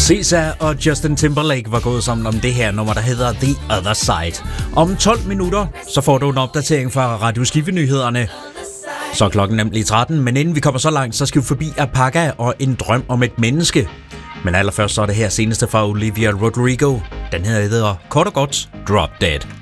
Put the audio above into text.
SZA og Justin Timberlake var gået sammen om det her nummer, der hedder The Other Side. Om 12 minutter, så får du en opdatering fra Radio Skive-nyhederne. Så er klokken nemlig 13, men inden vi kommer så langt, så skal vi forbi Apaga og En drøm om et menneske. Men allerførst så er det her seneste fra Olivia Rodrigo. Den hedder kort og godt Drop Dead.